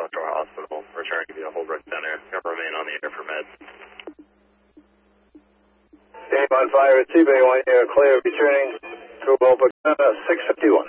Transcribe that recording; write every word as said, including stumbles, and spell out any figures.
North Shore Hospital. Returning to the Holbrook Center. Going to remain on the air for meds. Game on fire at T-Bay one, you're clear, returning to Holbrook Center, six fifty-one.